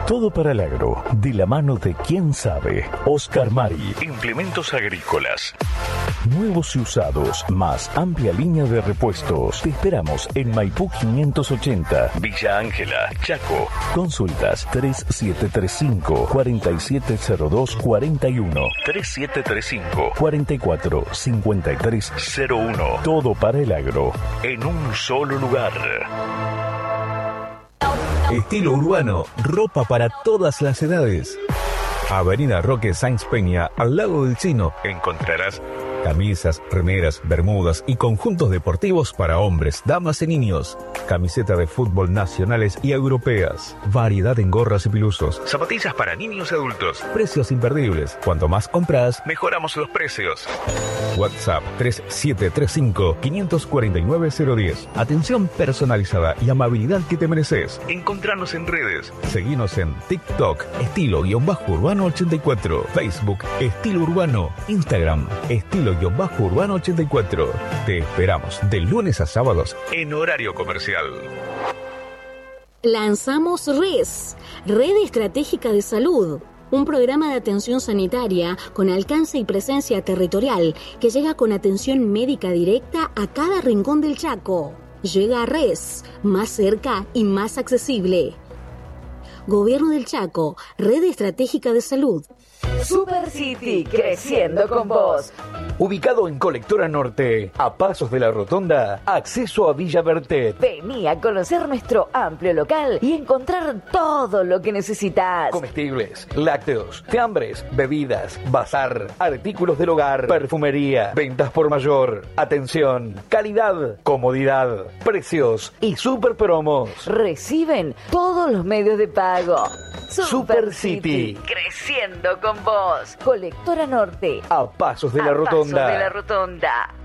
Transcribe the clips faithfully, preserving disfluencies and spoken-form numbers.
Todo para el agro, de la mano de quien sabe. Oscar Mari. Implementos agrícolas. Nuevos y usados, más amplia línea de repuestos. Te esperamos en Maipú quinientos ochenta, Villa Ángela, Chaco. Consultas tres siete tres cinco, cuatro siete cero dos, cuatro uno, tres siete tres cinco, cuatro cuatro cinco tres cero uno. Todo para el agro, en un solo lugar. Estilo urbano, ropa para todas las edades. Avenida Roque Sáenz Peña, al lado del Chino, encontrarás camisas, remeras, bermudas y conjuntos deportivos para hombres, damas y niños. Camiseta de fútbol nacionales y europeas. Variedad en gorras y pilusos. Zapatillas para niños y adultos. Precios imperdibles. Cuanto más compras, mejoramos los precios. WhatsApp tres siete tres cinco, cinco cuatro nueve cero uno cero. Atención personalizada y amabilidad que te mereces. Encontranos en redes. Seguinos en TikTok, estilo-urbano ochenta y cuatro. Facebook, estilo urbano. Instagram, estilo-urbano ochenta y cuatro. Te esperamos de lunes a sábados en horario comercial. Lanzamos R E S, Red Estratégica de Salud, un programa de atención sanitaria con alcance y presencia territorial que llega con atención médica directa a cada rincón del Chaco. Llega a R E S, más cerca y más accesible. Gobierno del Chaco, Red Estratégica de Salud. Super City, creciendo con vos. Ubicado en Colectora Norte, a pasos de la rotonda, acceso a Villa Bertet. Vení a conocer nuestro amplio local y encontrar todo lo que necesitas. Comestibles, lácteos, fiambres, bebidas, bazar, artículos del hogar, perfumería, ventas por mayor, atención, calidad, comodidad, precios y super promos. Reciben todos los medios de pago. Super, Super City. City, creciendo con vos. Colectora Norte, a pasos de a la rotonda. Pasos de la rotonda.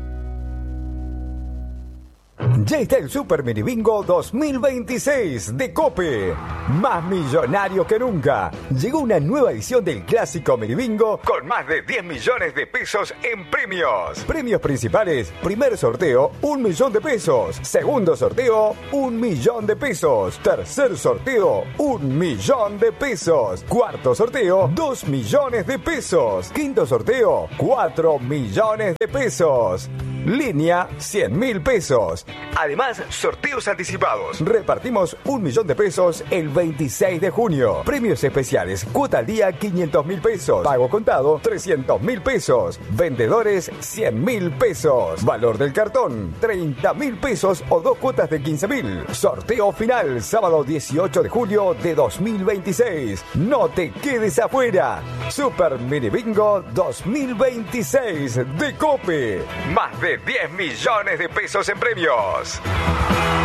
Ya está el Super Mini Bingo dos mil veintiséis de Cope. Más millonario que nunca. Llegó una nueva edición del clásico Mini Bingo con más de diez millones de pesos en premios. Premios principales: primer sorteo, un millón de pesos. Segundo sorteo, un millón de pesos. Tercer sorteo, un millón de pesos. Cuarto sorteo, dos millones de pesos. Quinto sorteo, cuatro millones de pesos. Línea, cien mil pesos. Además, sorteos anticipados. Repartimos un millón de pesos el veintiséis de junio. Premios especiales, cuota al día quinientos mil pesos. Pago contado trescientos mil pesos. Vendedores cien mil pesos. Valor del cartón treinta mil pesos o dos cuotas de quince mil. Sorteo final sábado dieciocho de julio de dos mil veintiséis. No te quedes afuera. Super Mini Bingo dos mil veintiséis de Cope. Más de diez millones de pesos en premios.